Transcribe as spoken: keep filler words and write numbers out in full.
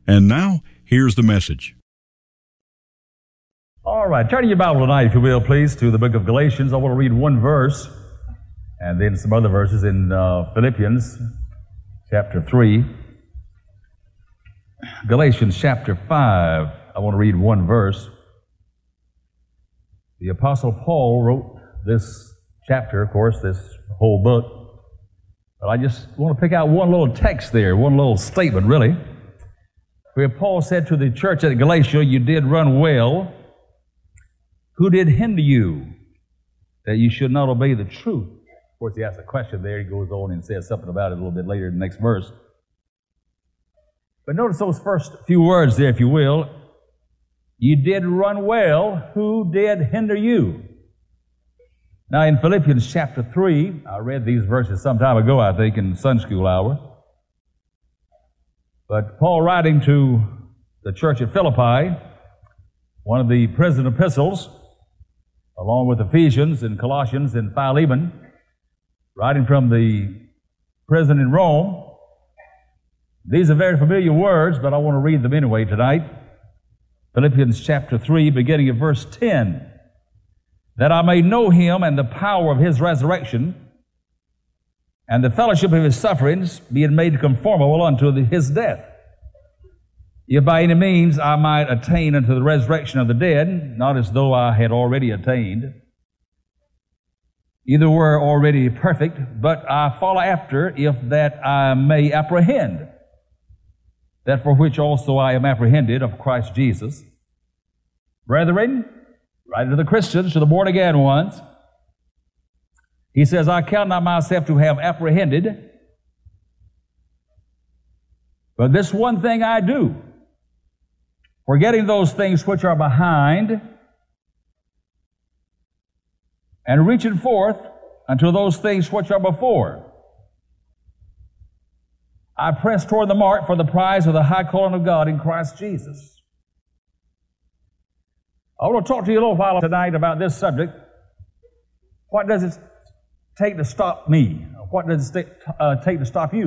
And now, here's the message. All right, turn your Bible tonight, if you will, please, to the book of Galatians. I want to read one verse and then some other verses in uh, Philippians chapter three. Galatians chapter five, I want to read one verse. The Apostle Paul wrote this chapter, of course, this whole book. But I just want to pick out one little text there, one little statement, really, where Paul said to the church at Galatia, "You did run well. Who did hinder you that you should not obey the truth?" Of course, he asks a question there. He goes on and says something about it a little bit later in the next verse. But notice those first few words there, if you will. You did run well. Who did hinder you? Now, in Philippians chapter three, I read these verses some time ago, I think, in Sunday school hour. But Paul, writing to the church at Philippi, one of the prison epistles, along with Ephesians and Colossians and Philemon, writing from the prison in Rome. These are very familiar words, but I want to read them anyway tonight. Philippians chapter three, beginning at verse ten. "That I may know him and the power of his resurrection, and the fellowship of his sufferings, being made conformable unto his death. If by any means I might attain unto the resurrection of the dead, not as though I had already attained, either were already perfect, but I follow after, if that I may apprehend that for which also I am apprehended of Christ Jesus. Brethren," writing to the Christians, to the born-again ones, he says, "I count not myself to have apprehended, but this one thing I do, forgetting those things which are behind, and reaching forth unto those things which are before, I press toward the mark for the prize of the high calling of God in Christ Jesus." I want to talk to you a little while tonight about this subject. What does it take to stop me? What does it uh, take to stop you?